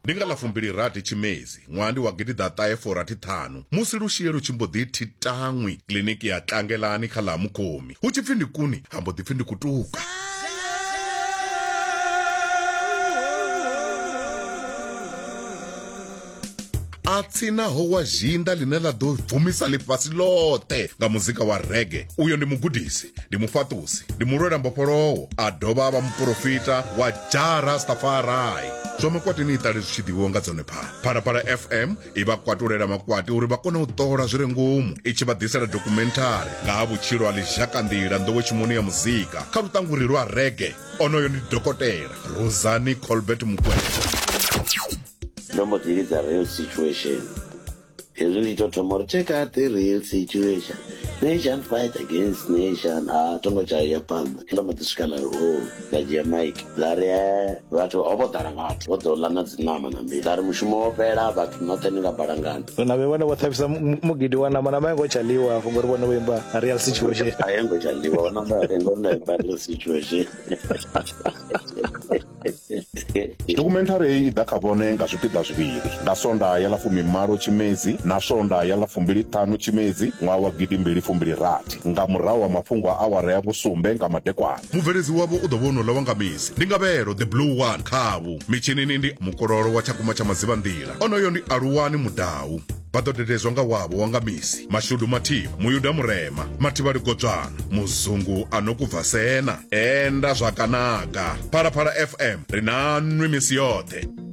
ndi nga ḽa 28 Tshimedzi ṅwandi wa 1945 musi Lushie tshi mbo ḓi thitaṅwi kiḽiniki ya Tlangelani kha ḽa Mukhomi hu tshi pfi ndi kuni ha mbo ḓi pfi ndi kutuka. A tsinaho wa zhinda line ḽa ḓo bvumisa ḽifhasi ḽoṱhe nga muzika wa reggae. Uyo ndi mugudisi, ndi mufhaṱusi, ndi mulwela mbofholowo, a dovha a vha muprofita wa Jah Rastafari. Zwa makwati ni iṱali zwi tshi ḓivhiwa nga dzone phana. Phalaphala FM i vha kwatulela makwati uri vha kone u ṱola zwi re ngomu, i tshi vha ḓisela dokumentari nga ha vhutshilo ha Ḽizhakanḓila, nḓowetshumono ya muzika kha luṱanguri lwa reggae. Onoyo ndi Dokotela Rosani Colbert Mukwevho. Nombo is a real situation. It's really to check out the real situation. Nation fight against nation. Tongo chaya pamba. Kama tuskala role. La Jamaica. Lare watu obotarangati. Watu lana zinama na mbi. Lare mushumo pera baki noteninga barangani. Unawewana wathabisa mugidi wana manamayengo chaliwa. Fungori wana wimba a real situation. Ayengo chaliwa. Wanamba engona real situation. Dokumentari iyi dakavone nga zvipiḓa zviviri nga sonda ya ḽa 18 Tshimedzi na sonda ya ḽa 25 Tshimedzi ṅwaha wa 2026 nga murahu ha mafhungo a awara ya vhusumbe nga madekwana. Mubveledzi wavho u ḓo vhona ḽa Wangamisi ndi Ngavhelo the Blue One khavhu. Mitshinini ndi Mukololo wa Tshakhuma tsha Madzivhanḓila. Onoyo ndi Aluwani Mudau. Vha ḓo dededzwa nga wavho Wangamisi, Mashudu Mathiva, Muyuda Murema, Mathivhali Godzwana, Muzungu Anokubva Sena, Enda Zvakanaka. Phalaphala FM ri na nwi misi yoṱhe.